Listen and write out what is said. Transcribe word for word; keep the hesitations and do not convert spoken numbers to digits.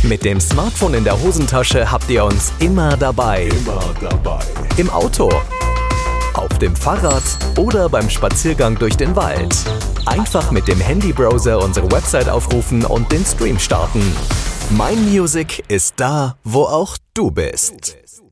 Mit dem Smartphone in der Hosentasche habt ihr uns immer dabei. Immer dabei. Im Auto, auf dem Fahrrad oder beim Spaziergang durch den Wald. Einfach mit dem Handybrowser unsere Website aufrufen und den Stream starten. My Music ist da, wo auch du bist.